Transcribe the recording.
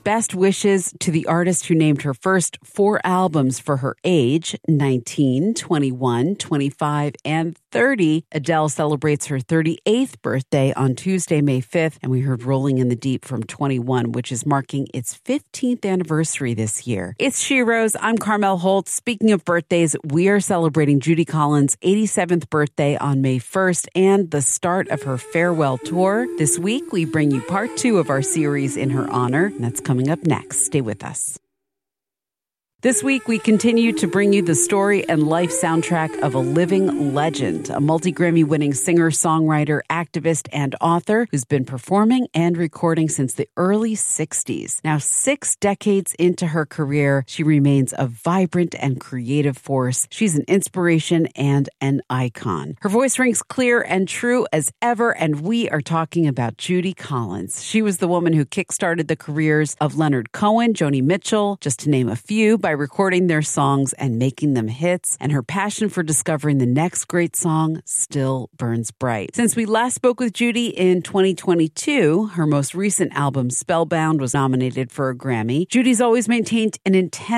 best wishes to the artist who named her first 4 albums for her age, 19, 21, 25, and 30. Adele celebrates her 38th birthday on Tuesday, May 5th, and we heard Rolling in the Deep from 21, which is marking its 15th anniversary this year. It's Sheroes. I'm Carmel Holt. Speaking of birthdays, we are celebrating Judy Collins' 87th birthday on May 1st and the start of her farewell tour. This week, we bring you part 2 of our series in her honor, and that's coming up next. Stay with us. This week, we continue to bring you the story and life soundtrack of a living legend, a multi-Grammy-winning singer, songwriter, activist, and author who's been performing and recording since the early 60s. Now, 6 decades into her career, she remains a vibrant and creative force. She's an inspiration and an icon. Her voice rings clear and true as ever, and we are talking about Judy Collins. She was the woman who kickstarted the careers of Leonard Cohen, Joni Mitchell, just to name a few, by recording their songs and making them hits, and her passion for discovering the next great song still burns bright. Since we last spoke with Judy in 2022, her most recent album, Spellbound, was nominated for a Grammy. Judy's always maintained an intense